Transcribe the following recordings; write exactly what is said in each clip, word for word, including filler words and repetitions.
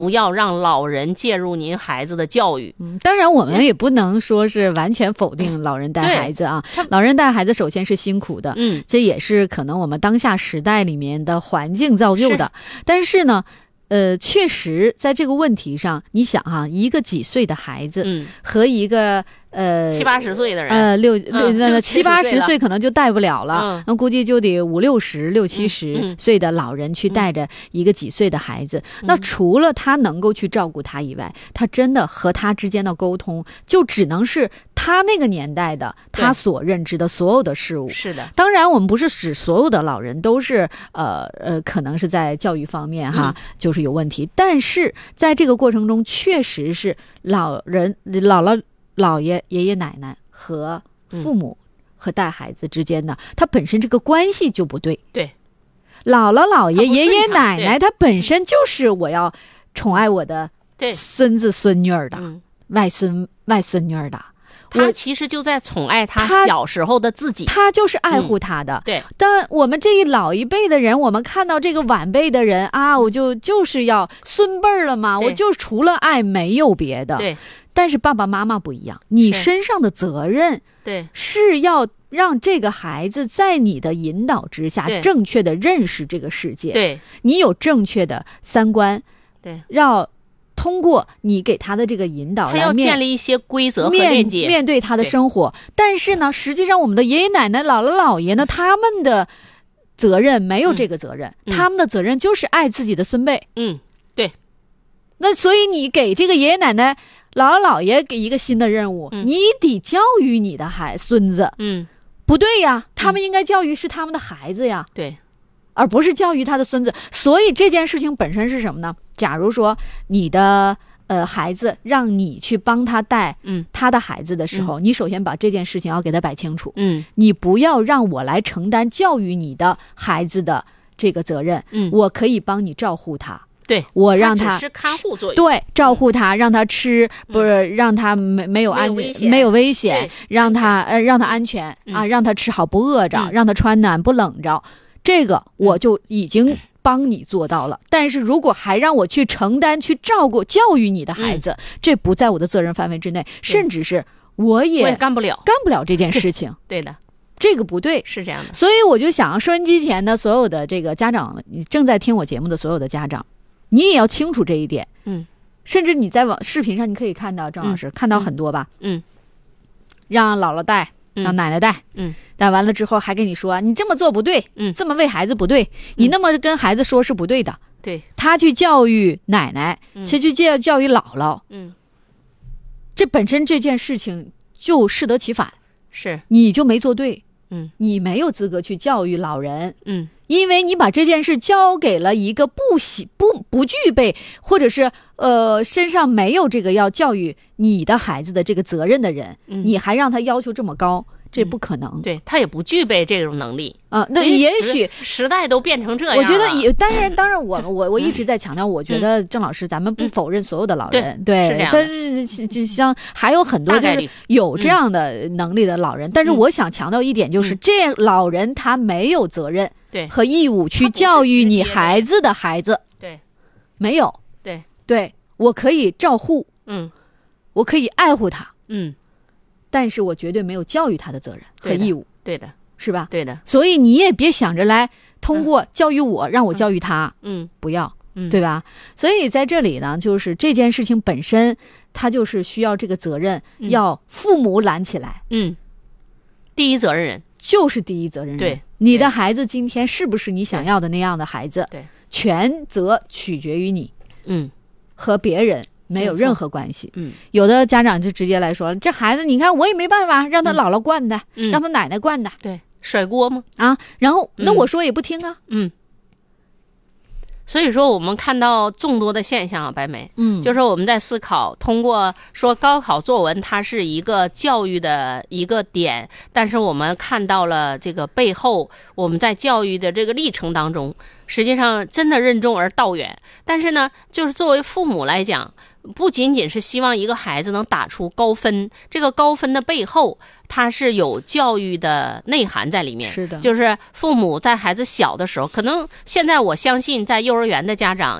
不要让老人介入您孩子的教育。 嗯，当然我们也不能说是完全否定老人带孩子啊。老人带孩子首先是辛苦的， 嗯， 这也是可能我们当下时代里面的环境造就的。但是呢，呃，确实在这个问题上，你想哈、啊，一个几岁的孩子， 嗯， 和一个呃七八十岁的人， 呃六六那、 嗯、 七八十岁可能就带不了了，那、 嗯、 估计就得五六十六七十岁的老人去带着一个几岁的孩子。嗯、那除了他能够去照顾他以外，他真的和他之间的沟通，就只能是他那个年代的他所认知的所有的事物。 是的， 当然我们不是指所有的老人都是呃呃，可能是在教育方面哈、嗯、就是有问题，但是在这个过程中，确实是老人姥姥。姥爷、爷爷奶奶和父母和带孩子之间呢，嗯、他本身这个关系就不对。 对， 姥姥、姥爷、爷爷奶奶，他本身就是我要宠爱我的孙子、孙女儿的， 嗯、 外孙、外孙女儿的。 他其实就在宠爱他小时候的自己， 他就是爱护他的。 嗯、对， 但我们这一老一辈的人，我们看到这个晚辈的人啊，我就就是要孙辈儿了嘛，我就除了爱没有别的。 对。 但是爸爸妈妈不一样，你身上的责任对是要让这个孩子在你的引导之下正确的认识这个世界， 对， 你有正确的三观， 对， 要通过你给他的这个引导来他要建立一些规则和链接， 面面对他的生活。但是呢，实际上我们的爷爷奶奶、姥姥姥爷呢，他们的责任没有这个责任， 嗯、 他们的责任就是爱自己的孙辈。 嗯，对。 那所以你给这个爷爷奶奶、姥姥姥爷给一个新的任务， 嗯、 你得教育你的孩孙子。 嗯， 不对呀，他们应该教育是他们的孩子呀， 对、嗯， 而不是教育他的孙子。所以这件事情本身是什么呢？假如说你的呃孩子让你去帮他带嗯他的孩子的时候， 嗯、 你首先把这件事情要给他摆清楚。 嗯， 你不要让我来承担教育你的孩子的这个责任。 嗯， 我可以帮你照顾他。 对， 我让他只是看护作用， 对，照顾他，让他吃，不是让他没没有安没有危险，让他呃让他安全、 嗯、 啊，让他吃好不饿着、 嗯， 让他穿暖不冷着，这个我就已经帮你做到了。但是如果还让我去承担、去照顾、教育你的孩子， 嗯、 这不在我的责任范围之内，甚至是我也我也干不了， 干不了这件事情。 对的。 这个不对， 是这样的。 所以我就想，收音机前的所有的这个家长，你正在听我节目的所有的家长，你也要清楚这一点。 嗯， 甚至你在网视频上你可以看到，郑老师、嗯、看到很多吧。 嗯， 让姥姥带，让奶奶带。 嗯， 带完了之后还跟你说，你这么做不对， 嗯， 这么喂孩子不对，你那么跟孩子说是不对的。 对， 他去教育奶奶，去去教教育姥姥。 嗯， 这本身这件事情就适得其反， 是你就没做对。 嗯， 你没有资格去教育老人。 嗯， 因为你把这件事交给了一个不喜不不具备，或者是呃身上没有这个要教育你的孩子的这个责任的人， 嗯、 你还让他要求这么高，这不可能。 嗯、对他也不具备这种能力啊。那也许时, 时代都变成这样了。 我觉得也当然当然我我我一直在强调，我觉得郑老师咱们不否认所有的老人， 嗯、 对， 是这样但是就像还有很多就是有这样的能力的老人，嗯、但是我想强调一点，就是、嗯、这老人他没有责任。 对， 和义务去教育你孩子的孩子， 对， 没有， 对， 对我可以照护， 嗯， 我可以爱护他， 嗯， 但是我绝对没有教育他的责任和义务， 对的， 是吧？ 对的， 所以你也别想着来通过教育我，嗯、让我教育他， 嗯， 不要， 嗯， 对吧？所以在这里呢，就是这件事情本身，它就是需要这个责任、嗯、要父母揽起来， 嗯，第一责任人。 就是第一责任人。 对， 你的孩子今天是不是你想要的那样的孩子？ 对， 全责取决于你。 嗯， 和别人没有任何关系。 嗯， 有的家长就直接来说，这孩子你看我也没办法，让他姥姥惯的， 嗯、 让他奶奶惯的。 对，甩锅吗？ 啊，然后那我说也不听啊。 嗯。所以说我们看到众多的现象啊，白梅， 嗯， 就是我们在思考，通过说高考作文它是一个教育的一个点，但是我们看到了这个背后，我们在教育的这个历程当中，实际上真的任重而道远。但是呢，就是作为父母来讲，不仅仅是希望一个孩子能打出高分，这个高分的背后它是有教育的内涵在里面。 是的， 就是父母在孩子小的时候，可能现在我相信在幼儿园的家长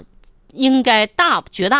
应该大绝大